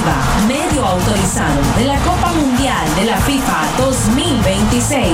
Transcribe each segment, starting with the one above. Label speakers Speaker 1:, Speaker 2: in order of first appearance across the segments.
Speaker 1: Radioactiva, medio autorizado de la Copa Mundial de la FIFA 2026.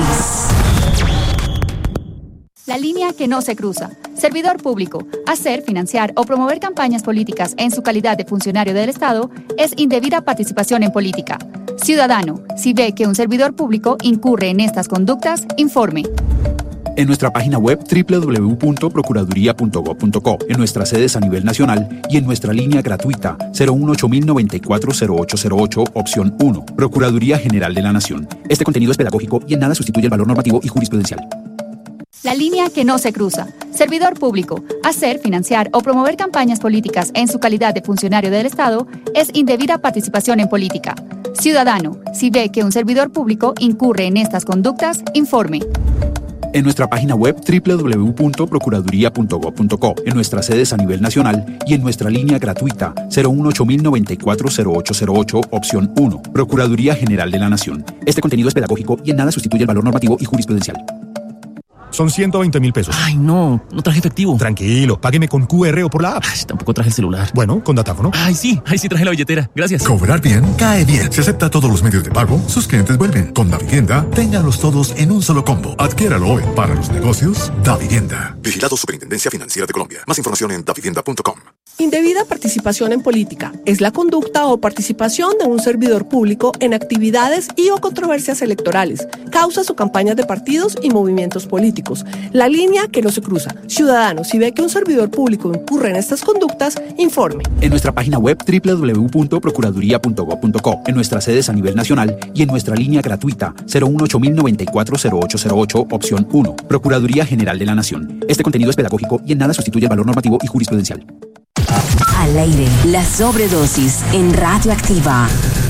Speaker 2: La línea que no se cruza. Servidor público. Hacer, financiar o promover campañas políticas en su calidad de funcionario del Estado es indebida participación en política. Ciudadano, si ve que un servidor público incurre en estas conductas, informe.
Speaker 3: En nuestra página web www.procuraduría.gov.co, en nuestras sedes a nivel nacional y en nuestra línea gratuita 018-094-0808, opción 1, Procuraduría General de la Nación. Este contenido es pedagógico y en nada sustituye el valor normativo y jurisprudencial.
Speaker 2: La línea que no se cruza. Servidor público. Hacer, financiar o promover campañas políticas en su calidad de funcionario del Estado es indebida participación en política. Ciudadano, si ve que un servidor público incurre en estas conductas, informe.
Speaker 3: En nuestra página web www.procuraduría.gov.co, en nuestras sedes a nivel nacional y en nuestra línea gratuita 018-094-0808, opción 1, Procuraduría General de la Nación. Este contenido es pedagógico y en nada sustituye el valor normativo y jurisprudencial.
Speaker 4: Son 120.000 pesos.
Speaker 5: Ay, no traje efectivo.
Speaker 4: Tranquilo, págueme con QR o por la app.
Speaker 5: Ay, tampoco traje el celular.
Speaker 4: Bueno, con datáfono.
Speaker 5: Ay, sí traje la billetera. Gracias.
Speaker 6: Cobrar bien, cae bien. Si acepta todos los medios de pago, sus clientes vuelven. Con Davivienda, ténganlos todos en un solo combo. Adquiéralo hoy. Para los negocios, Davivienda.
Speaker 7: Vigilado Superintendencia Financiera de Colombia. Más información en davivienda.com.
Speaker 8: Indebida participación en política es la conducta o participación de un servidor público en actividades y o controversias electorales, causas o campañas de partidos y movimientos políticos. La línea que no se cruza. Ciudadano, si ve que un servidor público incurre en estas conductas, informe.
Speaker 3: En nuestra página web www.procuraduría.gov.co, en nuestras sedes a nivel nacional y en nuestra línea gratuita 018-094-0808, opción 1, Procuraduría General de la Nación. Este contenido es pedagógico y en nada sustituye el valor normativo y jurisprudencial.
Speaker 1: Al aire, la sobredosis en Radioactiva.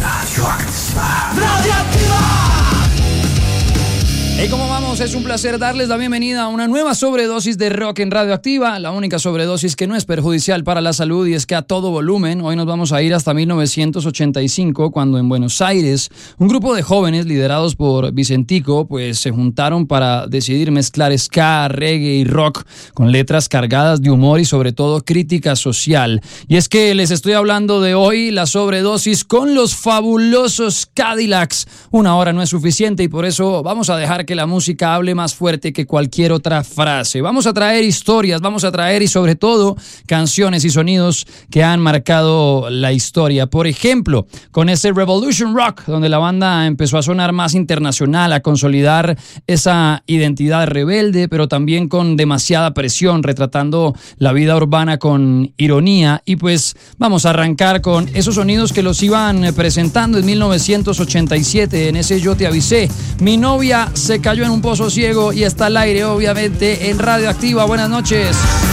Speaker 9: Hey, ¿cómo vamos? Es un placer darles la bienvenida a una nueva sobredosis de rock en Radioactiva, la única sobredosis que no es perjudicial para la salud y es que a todo volumen. Hoy nos vamos a ir hasta 1985, cuando en Buenos Aires un grupo de jóvenes liderados por Vicentico pues se juntaron para decidir mezclar ska, reggae y rock con letras cargadas de humor y sobre todo crítica social. Y es que les estoy hablando de hoy, la sobredosis con los fabulosos Cadillacs. Una hora no es suficiente y por eso vamos a dejar que la música hable más fuerte que cualquier otra frase. Vamos a traer historias, vamos a traer y sobre todo canciones y sonidos que han marcado la historia. Por ejemplo, con ese Revolution Rock, donde la banda empezó a sonar más internacional, a consolidar esa identidad rebelde, pero también con demasiada presión, retratando la vida urbana con ironía. Y pues vamos a arrancar con esos sonidos que los iban presentando en 1987, en ese Yo Te Avisé. Mi novia se cayó en un pozo ciego y está al aire, obviamente, en Radioactiva. Buenas noches.